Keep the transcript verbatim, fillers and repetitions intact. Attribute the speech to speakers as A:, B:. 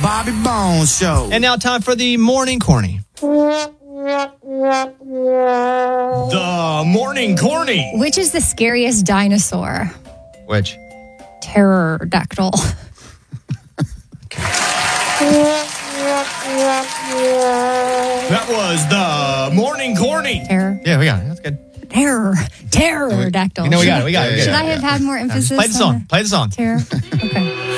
A: Bobby Bones Show.
B: And now time for the morning corny.
C: The morning corny.
D: Which is the scariest dinosaur?
B: Which?
D: Pterodactyl.
C: That was the morning corny.
D: Terror.
B: Yeah, we got it. That's good.
D: Terror. Pterodactyl.
B: You know, we got it. We got it.
D: Should I have had more emphasis?
B: Play the song.
D: on
B: Play the song.
D: Terror. Okay.